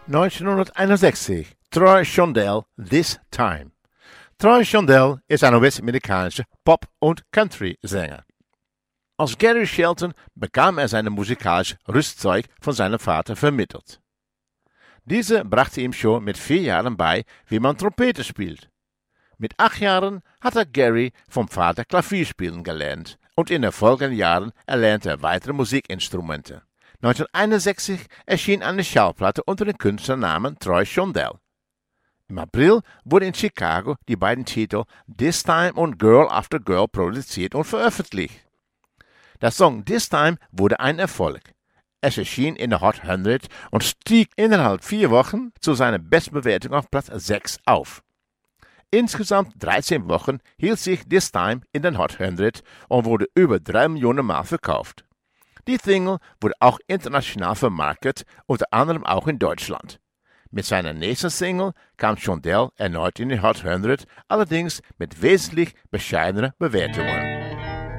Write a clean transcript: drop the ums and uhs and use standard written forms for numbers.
1961. Troy Shondell, This Time. Troy Shondell ist ein US-amerikanischer Pop- und Country-Sänger. Als Gary Shelton bekam er seine musikalische Rüstzeug von seinem Vater vermittelt. Diese brachte ihm schon mit 4 Jahren bei, wie man Trompete spielt. Mit 8 Jahren hatte Gary vom Vater Klavierspielen gelernt und in den folgenden Jahren erlernte er weitere Musikinstrumente. 1961 erschien eine Schallplatte unter dem Künstlernamen Troy Shondell. Im April wurden in Chicago die beiden Titel This Time und Girl After Girl produziert und veröffentlicht. Der Song This Time wurde ein Erfolg. Es erschien in der Hot 100 und stieg innerhalb 4 Wochen zu seiner Bestbewertung auf Platz 6 auf. Insgesamt 13 Wochen hielt sich This Time in den Hot 100 und wurde über 3 Millionen Mal verkauft. Die Single wurde auch international vermarktet, unter anderem auch in Deutschland. Mit seiner nächsten Single kam Shondell erneut in die Hot 100, allerdings mit wesentlich bescheideneren Bewertungen.